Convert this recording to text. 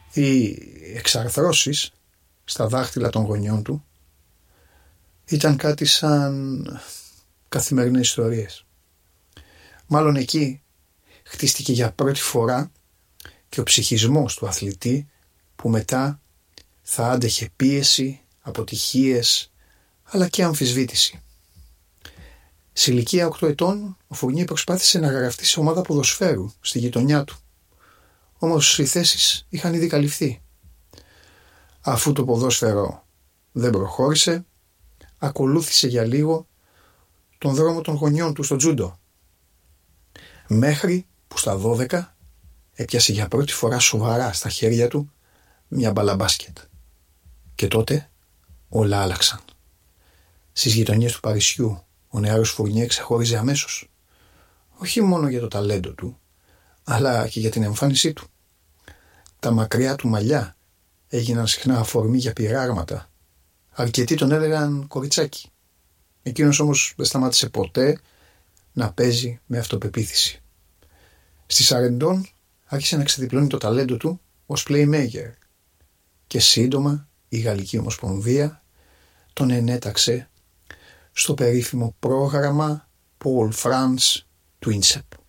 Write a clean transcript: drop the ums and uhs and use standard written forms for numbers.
Οι εξαρθρώσεις στα δάχτυλα των γονιών του ήταν κάτι σαν καθημερινές ιστορίες. Μάλλον εκεί χτίστηκε για πρώτη φορά και ο ψυχισμός του αθλητή που μετά θα άντεχε πίεση, αποτυχίες αλλά και αμφισβήτηση. Σε ηλικία 8 ετών ο Φουρνιέ προσπάθησε να γραφτεί σε ομάδα ποδοσφαίρου στη γειτονιά του. Όμως οι θέσεις είχαν ήδη καλυφθεί. Αφού το ποδόσφαιρο δεν προχώρησε, ακολούθησε για λίγο τον δρόμο των γονιών του στο τζούντο. Μέχρι που στα 12 έπιασε για πρώτη φορά σοβαρά στα χέρια του μια μπάλα μπάσκετ. Και τότε όλα άλλαξαν. Στις γειτονιές του Παρισιού ο νεαρός Φουρνιέ ξεχώριζε αμέσως. Όχι μόνο για το ταλέντο του, αλλά και για την εμφάνισή του. Τα μακριά του μαλλιά έγιναν συχνά αφορμή για πειράγματα. Αρκετοί τον έλεγαν κοριτσάκι. Εκείνος όμως δεν σταμάτησε ποτέ να παίζει με αυτοπεποίθηση. Στη Σαρεντών άρχισε να ξεδιπλώνει το ταλέντο του ως playmaker και σύντομα η Γαλλική Ομοσπονδία τον ενέταξε στο περίφημο πρόγραμμα Paul France του INSEP.